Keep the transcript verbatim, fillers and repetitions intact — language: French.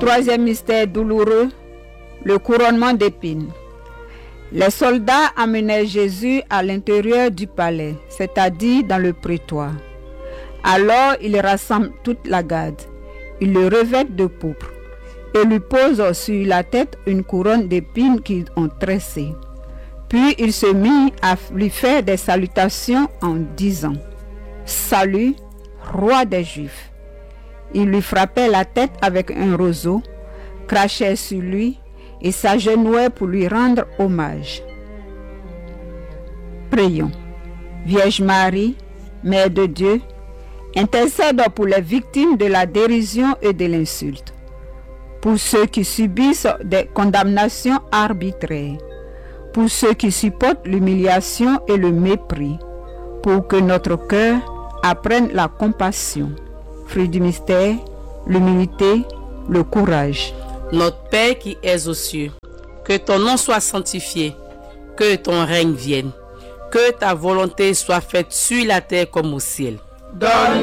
troisième mystère douloureux, le couronnement d'épines. Les soldats amenaient Jésus à l'intérieur du palais, c'est-à-dire dans le prétoire. Alors ils rassemblent toute la garde. Ils le revêtent de pourpre et lui posent sur la tête une couronne d'épines qu'ils ont tressée. Puis il se mit à lui faire des salutations en disant « Salut, roi des Juifs !» Il lui frappait la tête avec un roseau, crachait sur lui et s'agenouillait pour lui rendre hommage. Prions. Vierge Marie, Mère de Dieu, intercède pour les victimes de la dérision et de l'insulte, pour ceux qui subissent des condamnations arbitraires, pour ceux qui supportent l'humiliation et le mépris, pour que notre cœur apprenne la compassion. Fruit du mystère, l'humilité, le courage. Notre Père qui es aux cieux, que ton nom soit sanctifié, que ton règne vienne, que ta volonté soit faite sur la terre comme au ciel. Donne